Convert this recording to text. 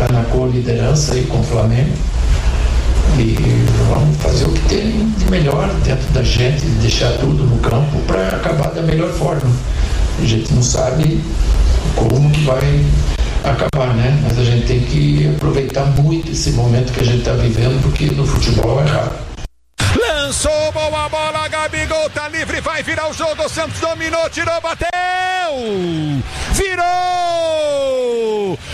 está na co-liderança aí com o Flamengo. E vamos fazer o que tem de melhor dentro da gente, deixar tudo no campo para acabar da melhor forma. A gente não sabe como que vai acabar, né? Mas a gente tem que aproveitar muito esse momento que a gente está vivendo, porque no futebol é rápido. Lançou boa bola, Gabigol tá livre, vai virar o jogo, o Santos dominou, tirou, bateu! Virou!